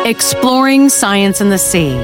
Exploring science in the sea.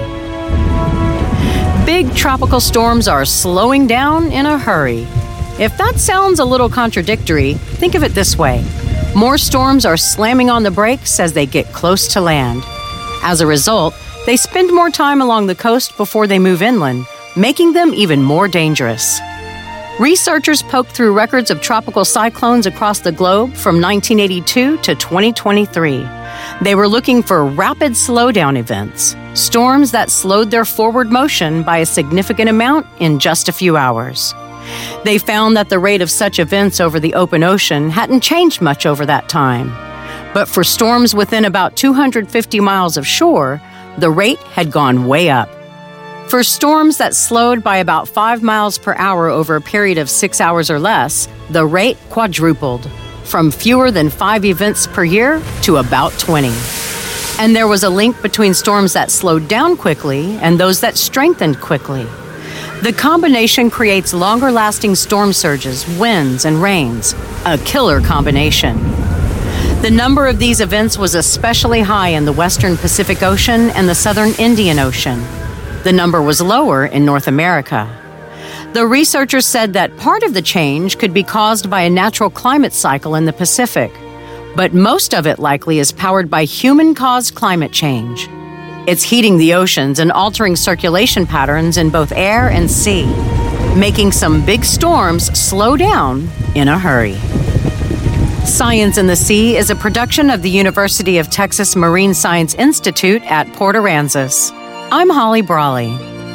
Big tropical storms are slowing down in a hurry. If that sounds a little contradictory, think of it this way. More storms are slamming on the brakes as they get close to land. As a result, they spend more time along the coast before they move inland, making them even more dangerous. Researchers poked through records of tropical cyclones across the globe from 1982 to 2023. They were looking for rapid slowdown events, storms that slowed their forward motion by a significant amount in just a few hours. They found that the rate of such events over the open ocean hadn't changed much over that time. But for storms within about 250 miles of shore, the rate had gone way up. For storms that slowed by about 5 miles per hour over a period of 6 hours or less, the rate quadrupled, from fewer than 5 events per year to about 20. And there was a link between storms that slowed down quickly and those that strengthened quickly. The combination creates longer-lasting storm surges, winds, and rains, a killer combination. The number of these events was especially high in the western Pacific Ocean and the southern Indian Ocean. The number was lower in North America. The researchers said that part of the change could be caused by a natural climate cycle in the Pacific, but most of it likely is powered by human-caused climate change. It's heating the oceans and altering circulation patterns in both air and sea, making some big storms slow down in a hurry. Science in the Sea is a production of the University of Texas Marine Science Institute at Port Aransas. I'm Holly Brawley.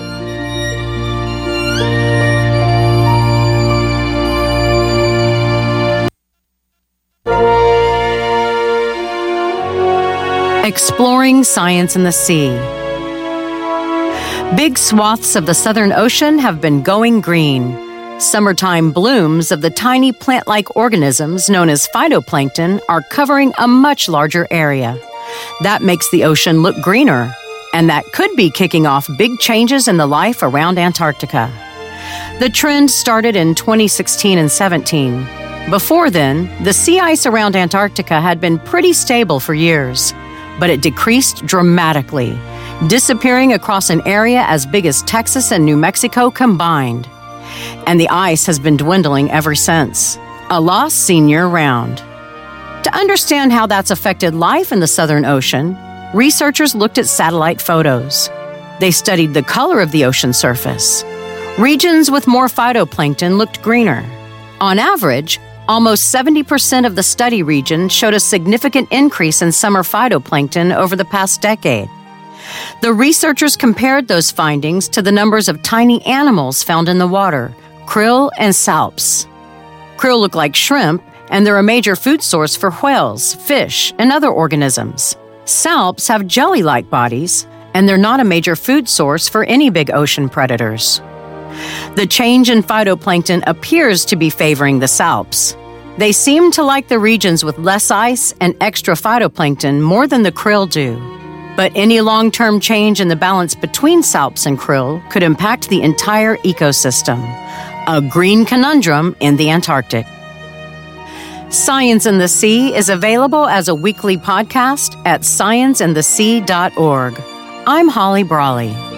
Exploring science in the sea. Big swaths of the Southern Ocean have been going green. Summertime blooms of the tiny plant-like organisms known as phytoplankton are covering a much larger area. That makes the ocean look greener, and that could be kicking off big changes in the life around Antarctica. The trend started in 2016 and 17. Before then, the sea ice around Antarctica had been pretty stable for years, but it decreased dramatically, disappearing across an area as big as Texas and New Mexico combined. And the ice has been dwindling ever since, a loss seen year-round. To understand how that's affected life in the Southern Ocean, researchers looked at satellite photos. They studied the color of the ocean surface. Regions with more phytoplankton looked greener. On average, almost 70% of the study region showed a significant increase in summer phytoplankton over the past decade. The researchers compared those findings to the numbers of tiny animals found in the water, krill and salps. Krill look like shrimp, and they're a major food source for whales, fish, and other organisms. Salps have jelly-like bodies, and they're not a major food source for any big ocean predators. The change in phytoplankton appears to be favoring the salps. They seem to like the regions with less ice and extra phytoplankton more than the krill do. But any long-term change in the balance between salps and krill could impact the entire ecosystem. A green conundrum in the Antarctic. Science in the Sea is available as a weekly podcast at scienceinthesea.org. I'm Holly Brawley.